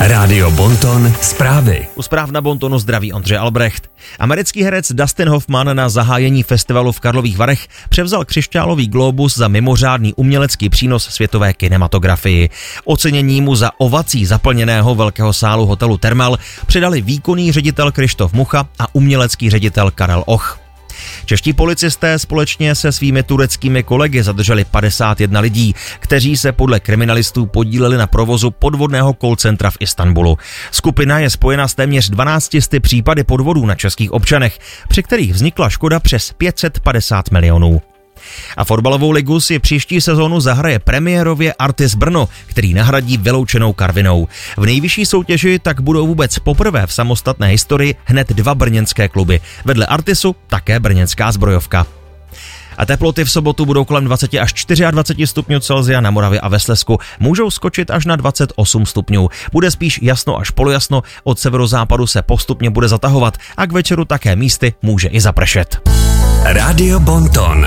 Rádio Bonton zprávy. U zpráv na Bontonu zdraví Ondřej Albrecht. Americký herec Dustin Hoffman na zahájení festivalu v Karlových Varech převzal křišťálový glóbus za mimořádný umělecký přínos světové kinematografii. Ocenění mu za ovací zaplněného velkého sálu hotelu Thermal předali výkonný ředitel Krištof Mucha a umělecký ředitel Karel Och. Čeští policisté společně se svými tureckými kolegy zadrželi 51 lidí, kteří se podle kriminalistů podíleli na provozu podvodného call centra v Istanbulu. Skupina je spojena s téměř 12 případy podvodů na českých občanech, při kterých vznikla škoda přes 550 milionů. A fotbalovou ligu si příští sezónu zahraje premiérově Artis Brno, který nahradí vyloučenou Karvinou. V nejvyšší soutěži tak budou vůbec poprvé v samostatné historii hned dva brněnské kluby. Vedle Artisu také brněnská Zbrojovka. A teploty v sobotu budou kolem 20 až 24 stupňů Celsia, na Moravě a ve Slezsku můžou skočit až na 28 stupňů. Bude spíš jasno až polojasno, od severozápadu se postupně bude zatahovat a k večeru také místy může i zapršet. Rádio Bonton.